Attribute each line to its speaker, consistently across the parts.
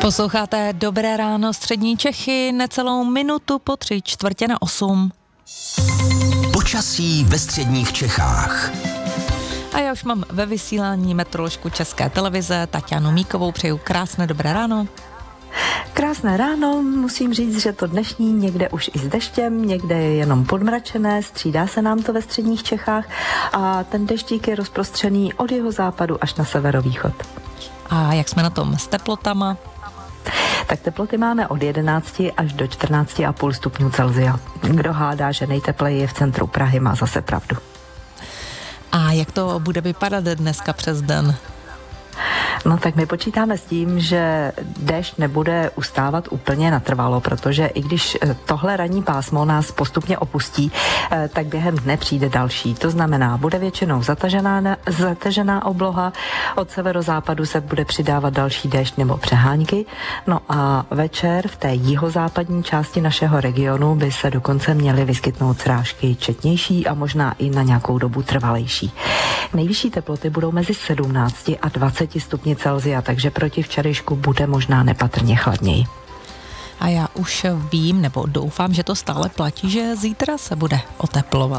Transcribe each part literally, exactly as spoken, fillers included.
Speaker 1: Posloucháte Dobré ráno střední Čechy, necelou minutu po tři čtvrtě na osm.
Speaker 2: Počasí ve středních Čechách.
Speaker 1: A já už mám ve vysílání meteoroložku České televize Taťánu Míkovou. Přeju krásné dobré ráno.
Speaker 3: Krásné ráno, musím říct, že to dnešní někde už i s deštěm, někde je jenom podmračené, střídá se nám to ve středních Čechách a ten deštík je rozprostřený od jeho západu až na severovýchod.
Speaker 1: A jak jsme na tom s teplotama?
Speaker 3: Tak teploty máme od jedenácti až do čtrnácti a půl stupňů Celsia. Kdo hádá, že nejtepleji je v centru Prahy, má zase pravdu.
Speaker 1: A jak to bude vypadat dneska přes den?
Speaker 3: No tak my počítáme s tím, že déšť nebude ustávat úplně natrvalo, protože i když tohle ranní pásmo nás postupně opustí, tak během dne přijde další. To znamená, bude většinou zatažená, zatažená obloha, od severozápadu se bude přidávat další déšť nebo přehánky, no a večer v té jihozápadní části našeho regionu by se dokonce měly vyskytnout srážky četnější a možná i na nějakou dobu trvalejší. Nejvyšší teploty budou mezi sedmnácti a dvaceti stupni Celsia, takže proti včerejšku bude možná nepatrně chladněji.
Speaker 1: A já už vím, nebo doufám, že to stále platí, že zítra se bude oteplovat.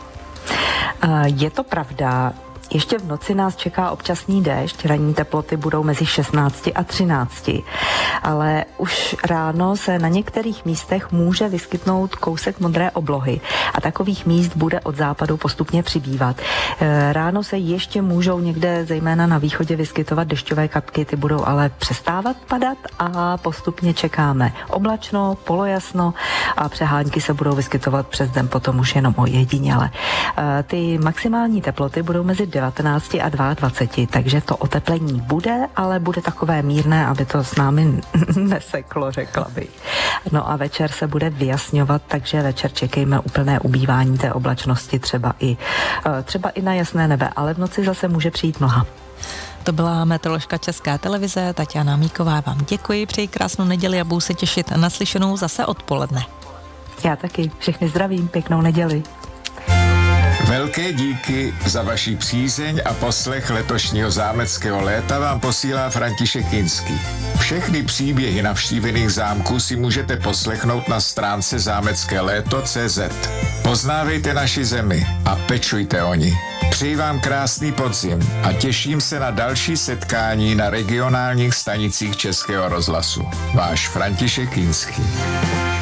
Speaker 3: Je to pravda. Ještě v noci nás čeká občasný déšť, ranní teploty budou mezi šestnácti a třinácti, ale už ráno se na některých místech může vyskytnout kousek modré oblohy a takových míst bude od západu postupně přibývat. Ráno se ještě můžou někde, zejména na východě, vyskytovat dešťové kapky, ty budou ale přestávat padat a postupně čekáme oblačno, polojasno a přehánky se budou vyskytovat přes den potom už jenom ojediněle. Ty maximální teploty budou mezi devatenácti a dvaceti dvěma, takže to oteplení bude, ale bude takové mírné, aby to s námi neseklo, řekla bych. No a večer se bude vyjasňovat, takže večer čekejme úplné ubývání té oblačnosti, třeba i, třeba i na jasné nebe, ale v noci zase může přijít mlha.
Speaker 1: To byla meteoroložka České televize Taťána Míková. Vám děkuji, přeji krásnou neděli a budu se těšit na slyšenou zase odpoledne.
Speaker 3: Já taky, všechny zdravím, pěknou neděli.
Speaker 4: Velké díky za vaši přízeň a poslech letošního zámeckého léta vám posílá František Kinský. Všechny příběhy navštívených zámků si můžete poslechnout na stránce zámecké léto tečka cé zet. Poznávejte naši zemi a pečujte o ní. Přeji vám krásný podzim a těším se na další setkání na regionálních stanicích Českého rozhlasu. Váš František Kinský.